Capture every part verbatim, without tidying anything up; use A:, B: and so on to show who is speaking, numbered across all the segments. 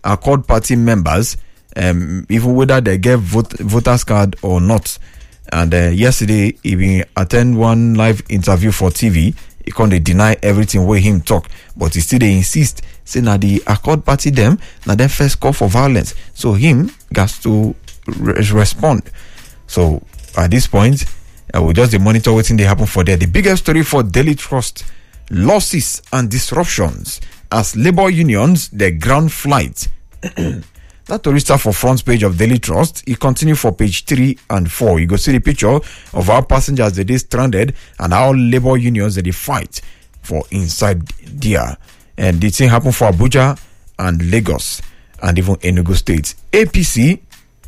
A: Accord Party members, um, even whether they get vote, voters card or not. And uh, yesterday, he been attend one live interview for T V. He can't deny everything where him talk, but he still they insist. Say now the Accord Party them, now them first call for violence. So him has to re- respond. So at this point, I will just monitor what's in they happen for there. The biggest story for Daily Trust: losses and disruptions as labor unions their ground flight. That story start for front page of Daily Trust. It continue for page three and four. You go see the picture of how passengers they dey stranded and how labor unions they dey fight for inside there. And the thing happened for Abuja and Lagos and even Enugu State. A P C,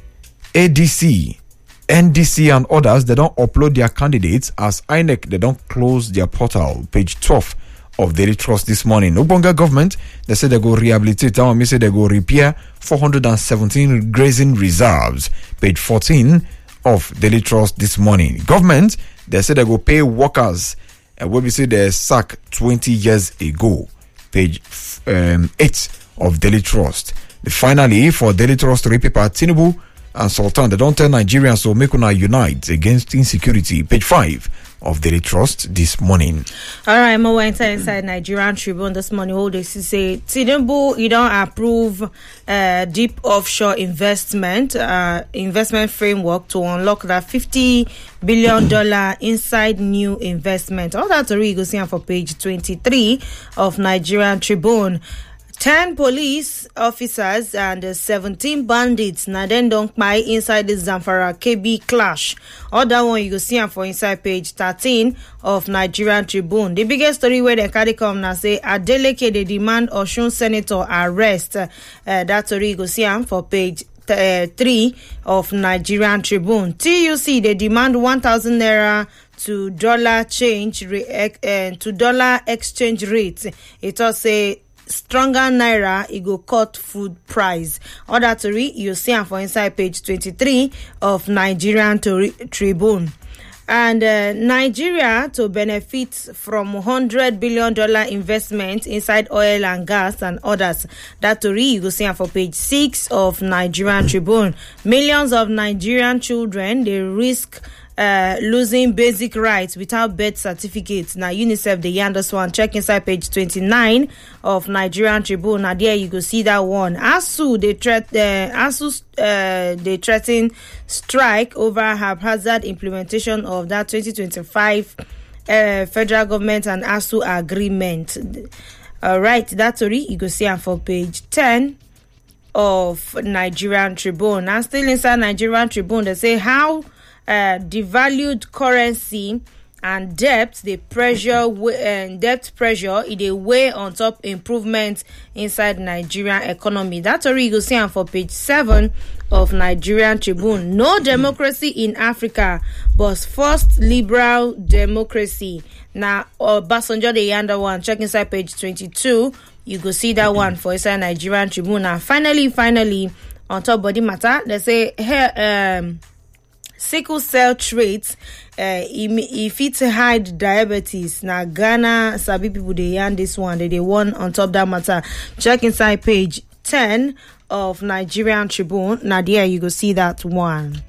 A: A D C, N D C and others, they don't upload their candidates as I N E C, they don't close their portal. Page twelve of Daily Trust this morning. Ubonga government, they say they go rehabilitate. That one may say they go repair four hundred seventeen grazing reserves. Page fourteen of Daily Trust this morning. Government, they say they go pay workers and what we say they sack twenty years ago. Page um, eight of Daily Trust. Finally, for Daily Trust story paper, Tinubu and Sultan, they don't tell Nigerians so make una unite against insecurity. Page five of Daily Trust this morning.
B: All right, more went inside Nigerian Tribune this morning. All they say Tinubu, you don't approve uh, deep offshore investment uh, investment framework to unlock that fifty billion dollar inside new investment. All that to read, go see for page twenty-three of Nigerian Tribune. ten police officers and uh, seventeen bandits now then don't buy inside the Zamfara K B clash. Other one you go see am for inside page thirteen of Nigerian Tribune. The biggest story where they carry come now say Adeleke they demand Osun senator arrest. Uh, that story you go see am for page uh, three of Nigerian Tribune. T U C they demand one thousand naira to dollar change re- uh, to dollar exchange rate. It also say stronger naira, it go cut food price. Other to read, you see am for inside page twenty-three of Nigerian Tribune. And uh, Nigeria to benefit from one hundred billion dollars investment inside oil and gas and others. That to read, you go see am for page six of Nigerian Tribune. Millions of Nigerian children, they risk Uh, losing basic rights without birth certificates. Now UNICEF they yarn this one. Check inside page twenty-nine of Nigerian Tribune. Now there you go see that one. ASU they threat uh, ASU uh, they threaten strike over haphazard implementation of that twenty twenty-five uh, federal government and ASU agreement. All right, that's story you go see am for page ten of Nigerian Tribune. And still inside Nigerian Tribune, they say how Uh, devalued currency and debt, the pressure and uh, debt pressure, it a way on top improvement inside Nigerian economy. That's already you go see for page seven of Nigerian Tribune. No democracy in Africa, but first liberal democracy. Now, Obasanjo the yonder one. Check inside page twenty-two. You go see that one for inside Nigerian Tribune. Now, finally, finally, on top body matter, they say here. Um, Sickle cell traits, uh, if it hide diabetes, now Ghana, Sabi people, they yarn this one, they, they won on top that matter. Check inside page ten of Nigerian Tribune. Now there you go see that one.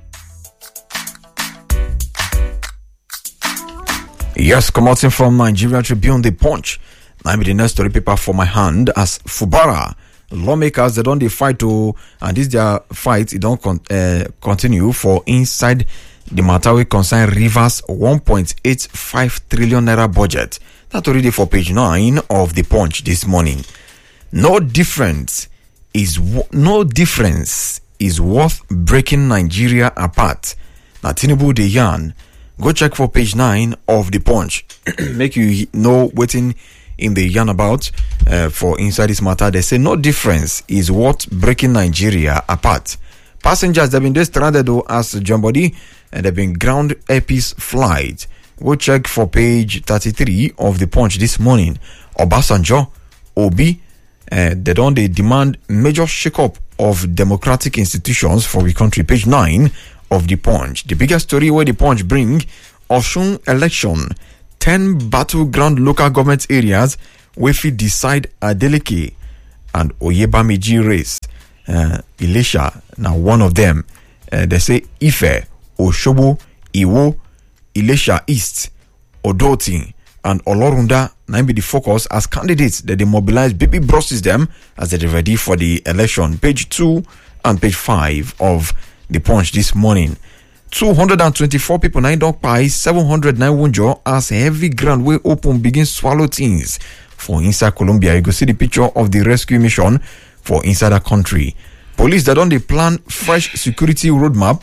A: Yes, commenting from Nigerian Tribune, the Punch. Now be the next story paper for my hand as Fubara. Lawmakers, they don't they fight to, and this their fight, it don't con, uh, continue for inside the matter we concern Rivers one point eight five trillion naira budget. That's already for page nine of the Punch this morning. No difference is no difference is worth breaking Nigeria apart. Now Tinubu de yarn. Go check for page nine of the Punch. Make you know waiting in the yarn about uh, for inside this matter. They say no difference is what breaking Nigeria apart. Passengers they've been stranded though as John Body and they've been ground Airpeace flight. Go check for page thirty-three of the Punch this morning. Obasanjo, Obi, uh, they don't they demand major shake-up of democratic institutions for the country. Page nine of the Punch. The biggest story where the Punch bring Osun election. ten battleground local government areas where we decide Adeleke and Oyebamiji race. Uh, Elisha, now one of them. Uh, they say Ife, Oshobo, Iwo, Elisha East, Odoti, and Olorunda now be the focus as candidates that they mobilize baby brushes them as they're ready for the election. Page two and page five of the Punch this morning. two hundred twenty-four people nine dog pie, seven hundred nine wunjo as heavy ground way open begin swallow things for inside Colombia. You go see the picture of the rescue mission for inside the country. Police that on the plan fresh security roadmap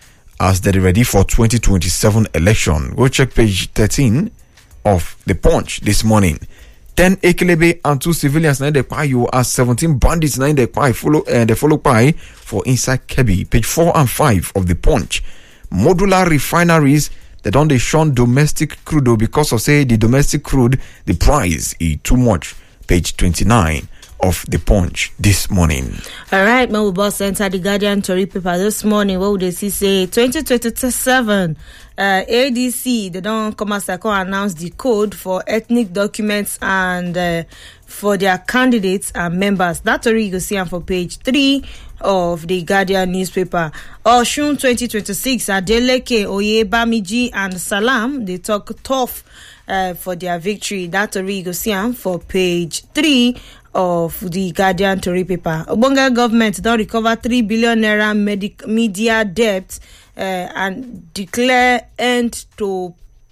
A: as they're ready for twenty twenty-seven election. Go check page thirteen of the Punch this morning. ten Ekelebe and two civilians now they pie you as seventeen bandits now they pie follow and uh, they follow pie for inside Kebbi. Page four and five of the Punch. Modular refineries that don't they shun domestic crude because of say the domestic crude the price is too much. Page twenty-nine of the Punch this morning.
B: All right, my boss enter the Guardian Tory paper this morning. What would they see say twenty twenty-seven uh, A D C they don't come as I can announce the code for ethnic documents and uh, for their candidates and members. That Tory you go see them for page three of the Guardian newspaper. Oshun twenty twenty-six Adeleke, Oyebamiji and Salam they talk tough uh, for their victory. That Tory you go see them for page three of the Guardian Tory paper. Obonga government don't recover three billion naira medic media debt uh, and declare end to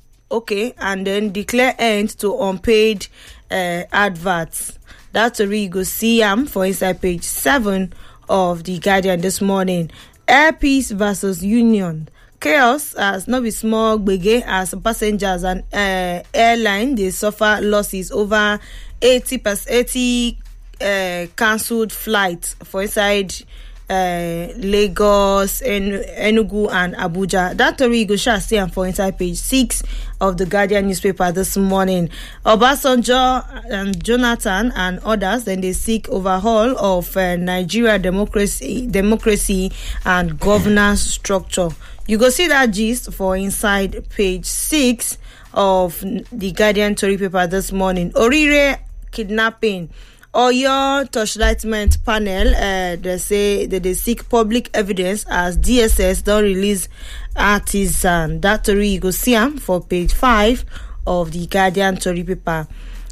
B: okay and then declare end to unpaid uh, adverts. That's a we go see am for inside page seven of the Guardian this morning. Air Peace versus Union. Chaos as no be small gbege as passengers and uh, airline they suffer losses over eighty percent eighty uh, cancelled flights for inside uh, Lagos, en- Enugu and Abuja. That story go shall see for inside page six of the Guardian newspaper this morning. Obasanjo and Jonathan and others then they seek overhaul of uh, Nigeria democracy, democracy and governance structure. You go see that gist for inside page six of the Guardian Tory paper this morning. Orire kidnapping. Oyo torchlightment panel, uh, they say that they seek public evidence as D S S don't release artisan. That Tory you go see them for page five of the Guardian Tory paper.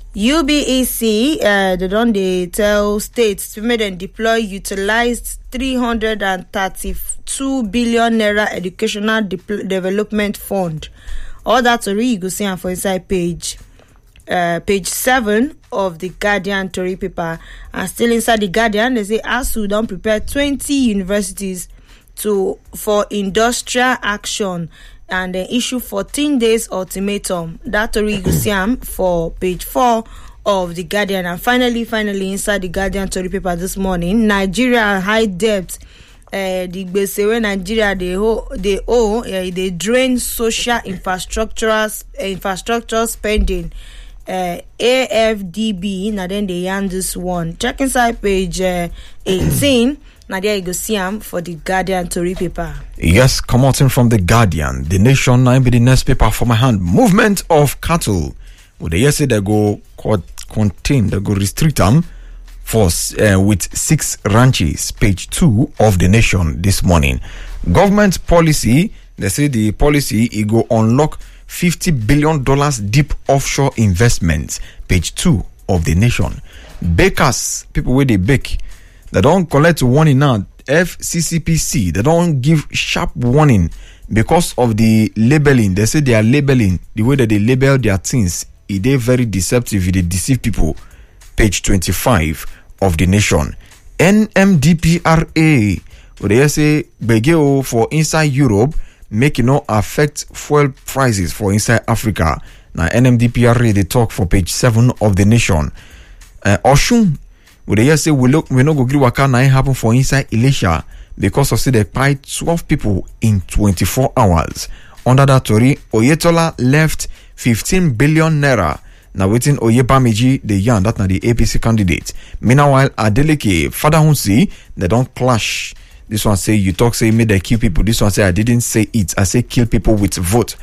B: U B E C, uh, they don't they tell states to make them deploy utilized three hundred thirty-two billion naira educational de- development fund. All that Tory you go see them for inside page uh, page seven of the Guardian Tory paper. And still inside the Guardian, they say A S U don't prepare twenty universities to for industrial action and then issue fourteen days ultimatum. That Tory you see them for page four of the Guardian. And finally, finally inside the Guardian Tory paper this morning, Nigeria high debt. Uh, the gbese wey Nigeria they owe, they owe uh, they drain social infrastructure infrastructure spending. Uh, A F D B now then they yarn this one. Check inside page uh, eighteen. Now there you go see them for the Guardian Tory paper.
A: Yes, come out in from the Guardian. The Nation now be the next paper for my hand. Movement of cattle. Well, they say they go contain, they go restrict them for uh, with six ranches. Page two of the Nation this morning. Government policy. They say the policy it go unlock fifty billion dollars deep offshore investments. Page two of the Nation. Bakers, people where they bake, they don't collect warning now. F C C P C, they don't give sharp warning because of the labeling. They say they are labeling the way that they label their things. It is very deceptive. They deceive people. Page twenty-five of the Nation. N M D P R A, where they say begeo for inside Europe. Make it not affect fuel prices for inside Africa. Now N M D P R A they talk for page seven of the Nation. Uh, Oshun, would they say we look we no go gree waka na happen for inside Elisha because of say they pay twelve people in twenty-four hours. Under that story, Oyetola left fifteen billion naira. Now waiting Oyebamiji the yarn that na the A P C candidate. Meanwhile, Adeleke, Father Hunsi, they don't clash. This one say you talk say made they kill people. This one say I didn't say it. I say kill people with vote.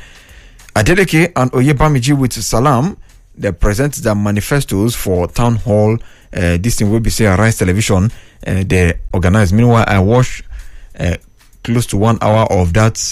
A: Adeleke and Oyebamiji with Salam, they present their manifestos for town hall uh, this thing will be say Arise Television, uh, they organize. Meanwhile, I watched uh, close to one hour of that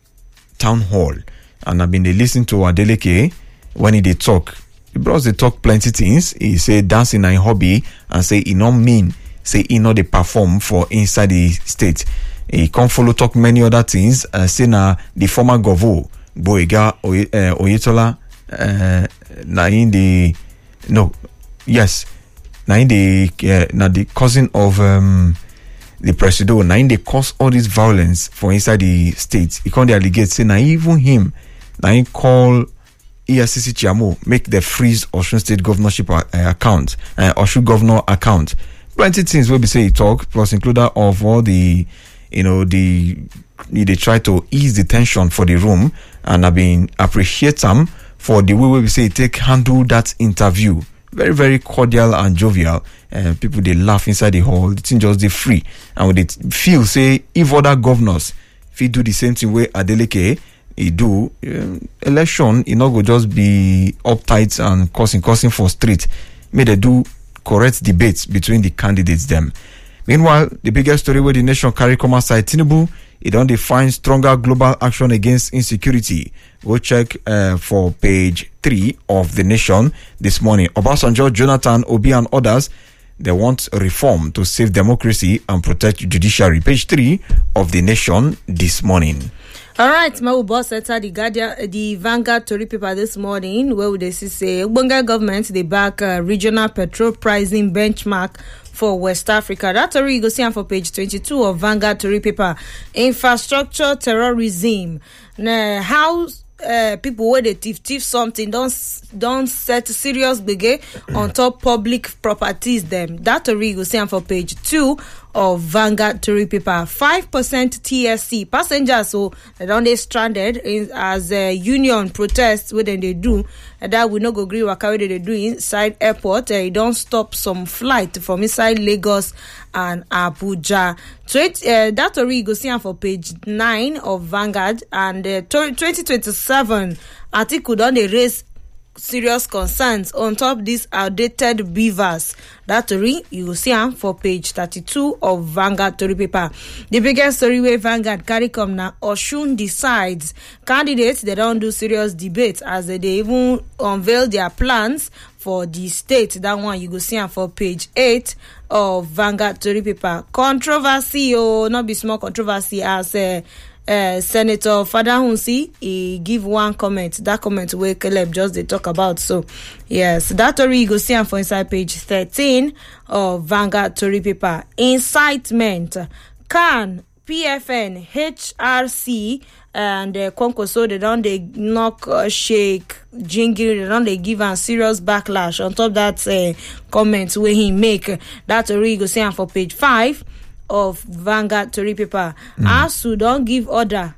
A: town hall, and I've been listening to Adeleke when he they talk. The bros they talk plenty things. He say dancing na hobby, and say he not mean say he not they perform for inside the state. He can't follow talk many other things. Uh, say na the former Govo Boyega Oye, uh, Oyetola uh, na in the no yes na in the uh, na the cousin of um, the president na in they cause all this violence for inside the state. He can't allegate say na even him na in call E F C C Chiamo make the freeze Osun State governorship uh, account, uh, Osun governor account. Plenty things will be say he talk, plus includer of all the, you know, the they try to ease the tension for the room, and I been appreciate them for the way we say he take handle that interview. Very very cordial and jovial. Uh, people they laugh inside the hall. The thing just they free, and they feel say if other governors if he do the same thing way Adeleke. He do uh, election, it not go just be uptight and causing causing for street. May they do correct debates between the candidates them. Meanwhile, the biggest story where the nation carry come outside Tinubu, it don't define stronger global action against insecurity. Go check uh, for page three of the nation this morning. Obasanjo, Jonathan, Obi, and others. They want reform to save democracy and protect judiciary. Page three of the nation this morning.
B: All right, my boss entered the Guardian, the Vanguard Tory paper this morning, where would they say Ubunga government they back uh, regional petrol pricing benchmark for West Africa. That Tory you go see for page twenty-two of Vanguard Tory paper. Infrastructure terrorism. Now, how uh, people where they thief thief something don't don't set serious biggie on top public properties. Them that Tory you go see for page two of Vanguard Tory paper. Five percent T S C passengers, so they don't they stranded in, as a union protest. What then they do and that we no go agree what they do inside airport. They uh, don't stop some flight from inside Lagos and Abuja. So it, uh, that Tory go see for page nine of Vanguard, and uh, twenty twenty-seven article don't they raise serious concerns on top these outdated beavers. That story you will see am for page thirty-two of Vanguard Tory paper. The biggest story where Vanguard carry come now, Osun decides. Candidates they don't do serious debates as they, they even unveil their plans for the state. That one you go see am for page eight of Vanguard Tory paper. Controversy, oh, not be small controversy as a uh, Uh, Senator Fadahunsi, he give one comment. That comment where Caleb just they talk about. So, yes, that story you go see for inside page thirteen of Vanguard Tory paper. Incitement. Can P F N, H R C, and uh, Konkoso, they don't they knock, uh, shake, jingle, they don't they give a serious backlash on top that uh, comment where he make. That story you go see for page five of Vanguard Tory paper. Mm. ASU don't give order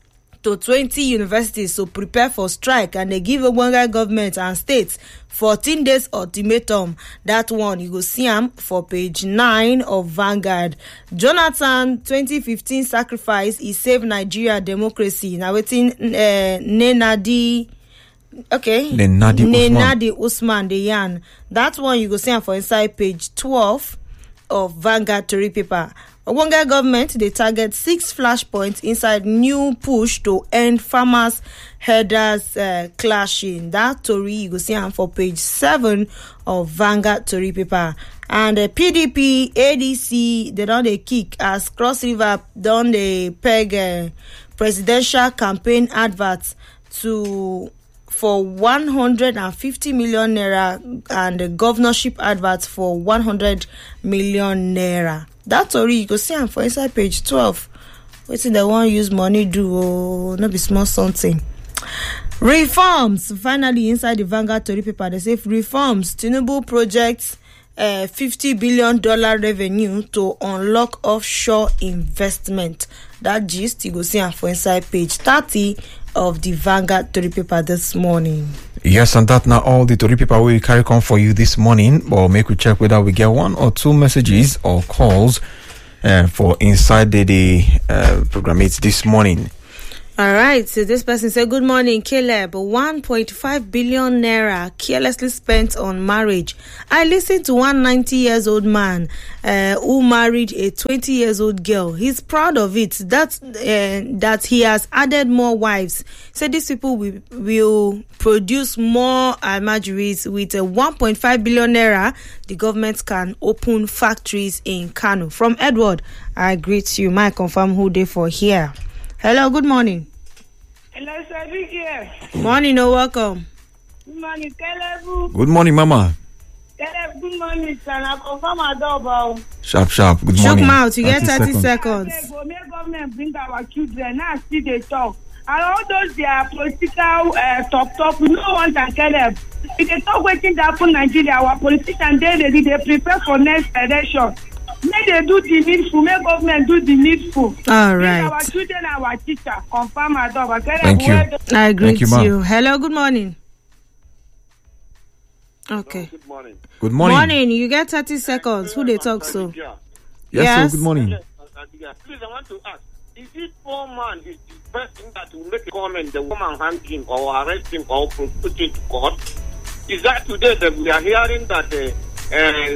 B: to twenty universities to prepare for strike, and they give Ubunga government and states fourteen days ultimatum. That one you go see him for page nine of Vanguard. Jonathan twenty fifteen sacrifice he saved Nigeria democracy. Now waiting uh, Nenadi okay
A: Nenadi
B: Nenadi Usman the Yan. That one you go see him for inside page twelve of Vanguard Tory paper. Ubunga government they target six flashpoints inside new push to end farmers headers uh, clashing. That Tory you go see am for page seven of Vanguard Tory paper. And the uh, P D P, A D C they don't they kick as Cross River don't they peg uh, presidential campaign adverts to for one hundred fifty million naira, and the governorship adverts for one hundred million naira. That's already you go see am for inside page twelve. Waiting they want use money do oh, not be small something. Reforms finally inside the Vanguard Tory paper. They say reforms. Tinubu projects uh, fifty billion dollar revenue to unlock offshore investment. That gist you go see am for inside page thirty of the Vanguard Tory paper this morning.
A: Yes, and that now all the Tory paper we carry on for you this morning. But make we check whether we get one or two messages or calls uh, for inside the, the uh, program it's this morning.
B: All right, so this person said, good morning, Caleb. one point five billion naira carelessly spent on marriage. I listened to one ninety years old man uh, who married a twenty years old girl. He's proud of it, that, uh, that he has added more wives. Said so these people will, will produce more Almajiris with a one point five billion naira. The government can open factories in Kano. From Edward, I greet you. Might confirm who they for here. Hello, good morning.
C: Hello, sir. Here.
B: Morning, no welcome.
C: Good morning, Caleb.
A: Good morning, Mama.
C: Caleb, good morning, sir. I confirm my double.
A: Sharp, sharp. Good
B: Shook
A: morning.
B: mouth, you get thirty seconds.
C: seconds. Go make government bring our children. Now see they talk. And all those their political uh, talk talk. We no want to Caleb. If they talk waiting to happen in Nigeria, our politicians they ready. They prepare for next election. May they do the needful. May government do the needful.
B: All right.
C: Our children, our teacher. Confirm our double.
A: Thank you.
B: I agree
A: Thank you,
B: with
A: ma'am.
B: you. Hello, good morning. Okay.
D: Good morning.
A: Good morning.
B: Morning. You get thirty seconds. Who they talk so?
A: Yes,
B: Yes.
A: sir. Good morning.
D: Please, I want to ask: is it poor man is the person that will make a comment, the woman hang him or arrest him or put him to court? Is that today that we are hearing that uh, uh,